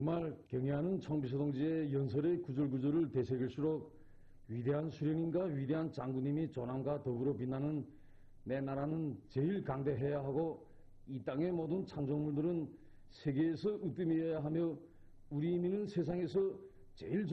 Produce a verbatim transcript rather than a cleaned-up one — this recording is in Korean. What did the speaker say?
정말 경애하는 청비서 동지의 연설의 구절구절을 되새길수록 위대한 수령님과 위대한 장군님이 조남과 더불어 빛나는 내 나라는 제일 강대해야 하고 이 땅의 모든 창조물들은 세계에서 으뜸이어야 하며 우리 민은 세상에서 제일